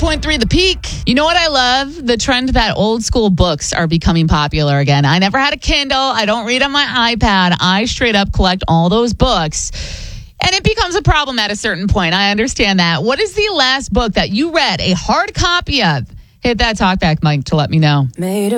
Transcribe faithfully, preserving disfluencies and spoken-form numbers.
point three, The Peak. You know what I love? The trend that old school books are becoming popular again. I never had a Kindle. I don't read on my iPad. I straight up collect all those books. And it becomes a problem at a certain point. I understand that. What is the last book that you read a hard copy of? Hit that talkback mic to let me know. Made